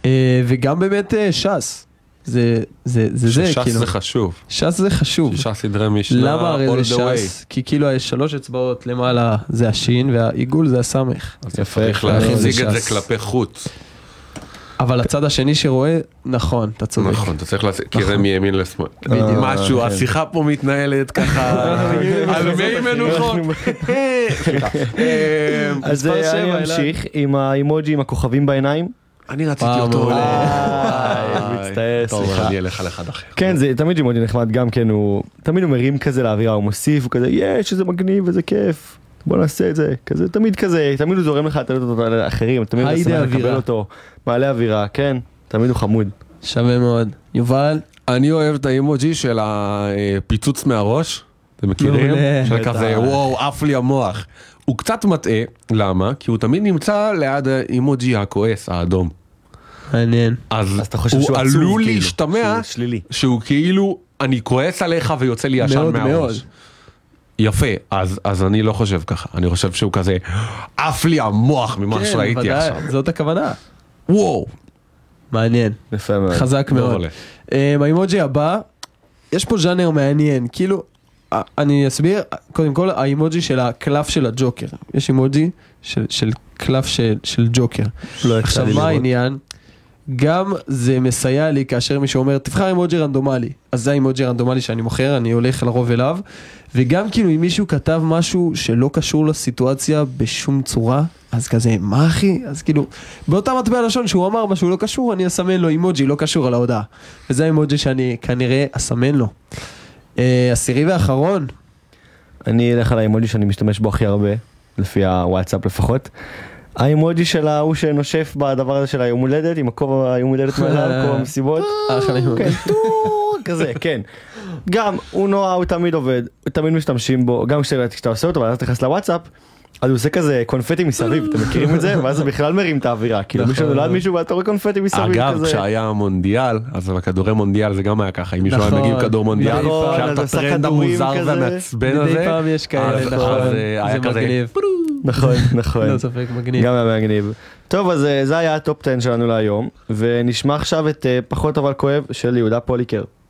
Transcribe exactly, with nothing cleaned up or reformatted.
וגם באמת ש"ס. זה, זה, זה, זה, שש"ס כאילו. זה חשוב. ש"ס זה חשוב. שש"ס סדרי משנה, למה הרי זה all the way. ש"ס? כי כאילו יש שלוש אצבעות למעלה זה השין, והעיגול זה הסמך. אז צריך להחזיק את זה כלפי חוץ. אבל הצד השני שרואה, נכון, אתה צודק. נכון, אתה צריך להראה מימין לשמאל. משהו, השיחה פה מתנהלת ככה, על מי מנוחות. אז אני אמשיך עם האימוג'י עם הכוכבים בעיניים. אני רציתי אותו. מצטער, סליחה. אני אלך על אחד אחר. כן, זה תמיד אימוג'י נחמד, גם כן הוא, תמיד הוא מרים כזה לאווירה, הוא מוסיף, הוא כזה, יש, שזה מגניב וזה כיף. בוא נעשה את זה, כזה, תמיד כזה, תמיד הוא זורם לך, תמיד אותו לאחרים, תמיד הוא שמח לקבל אותו, מעלה אווירה, כן, תמיד הוא חמוד. שווה מאוד. יובל? אני אוהב את האימוג'י של הפיצוץ מהראש, אתם מכירים? של כזה, וואו, עף לי המוח. הוא קצת מטעה, למה? כי הוא תמיד נמצא ליד האימוג'י הכועס, האדום. מעניין. אז הוא עלול להשתמע שהוא כאילו, אני כועס עליך ויוצא לי ישן מהראש. יפה, אז, אז אני לא חושב ככה, אני חושב שהוא כזה, עף לי המוח ממה כן, שראיתי ודאי, עכשיו. זאת הכוונה. וואו. מעניין. יפה מאוד. חזק מאוד. האימוג'י הבא, יש פה ז'אנר מעניין, כאילו, אני אסביר, קודם כל, האימוג'י של הקלף של הג'וקר. יש אימוג'י של, של קלף של, של ג'וקר. לא עכשיו, מה העניין? גם זה מסייע לי כאשר מישהו אומר, תבחר אימוג'י רנדומלי. אז זה האימוג'י רנדומלי שאני מוכר, אני הולך לרוב אליו. וגם כאילו אם מישהו כתב משהו שלא קשור לסיטואציה בשום צורה, אז כזה, מה אחי? אז כאילו, באותה מטבע לשון שהוא אמר משהו לא קשור, אני אסמן לו אימוג'י לא קשור על ההודעה. וזה האימוג'י שאני כנראה אסמן לו. עשירי ואחרון. אני אלך על האימוג'י שאני משתמש בו הכי הרבה, לפי הוואטסאפ לפחות. האימוג'י שלה הוא שנושף בדבר הזה של היום הולדת, עם הכובע היום הולדת מעליו, כובע מסיבות. כזה, כן. גם הוא נורא, הוא תמיד עובד, תמיד משתמשים בו, גם כשאתה עושה אותו, ואז אתה נכנס לוואטסאפ, אז הוא עושה כזה קונפטי מסביב, אתם מכירים את זה? ואז זה בכלל מרים את האווירה, כאילו מישהו נולד מישהו ואתה רואה קונפטי מסביב כזה. אגב, כשהיה מונדיאל, אז בכדורי מונדיאל זה גם היה ככה, אם מישהו היה מגיב כדור מונדיאל, כשהיה את הטרנד המוזר והמעצבן הזה, מדי פעם יש כאלה, נכון, זה מגניב. נכון, נכון. לא ספק, מגניב. גם היה מגניב. טוב, אז זה היה הטופ עשר שלנו להיום, ונשמע עכשיו את פחות אבל כואב של יהודה פוליקר.